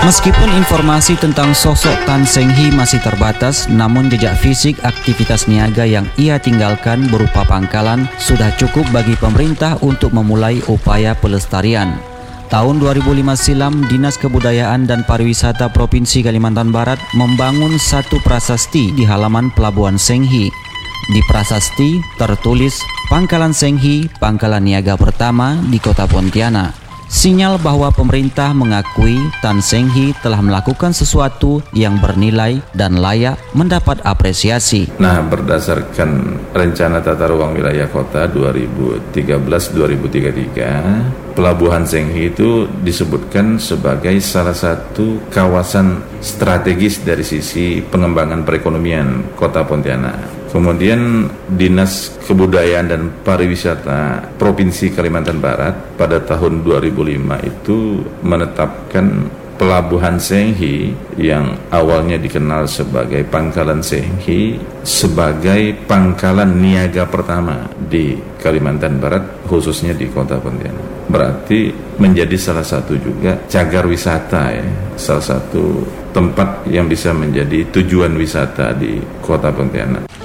Meskipun informasi tentang sosok Tan Seng Hee masih terbatas, namun jejak fisik aktivitas niaga yang ia tinggalkan berupa pangkalan sudah cukup bagi pemerintah untuk memulai upaya pelestarian. Tahun 2005 silam, Dinas Kebudayaan dan Pariwisata Provinsi Kalimantan Barat membangun satu prasasti di halaman Pelabuhan Seng Hee. Di prasasti tertulis Pangkalan Seng Hee, pangkalan niaga pertama di Kota Pontianak. Sinyal bahwa pemerintah mengakui Tan Seng Hee telah melakukan sesuatu yang bernilai dan layak mendapat apresiasi. Nah, berdasarkan Rencana Tata Ruang Wilayah Kota 2013-2033, Pelabuhan Seng Hee itu disebutkan sebagai salah satu kawasan strategis dari sisi pengembangan perekonomian Kota Pontianak. Kemudian Dinas Kebudayaan dan Pariwisata Provinsi Kalimantan Barat pada tahun 2005 itu menetapkan Pelabuhan Seng Hee yang awalnya dikenal sebagai Pangkalan Seng Hee sebagai pangkalan niaga pertama di Kalimantan Barat, khususnya di Kota Pontianak. Berarti menjadi salah satu juga cagar wisata, ya, salah satu tempat yang bisa menjadi tujuan wisata di Kota Pontianak.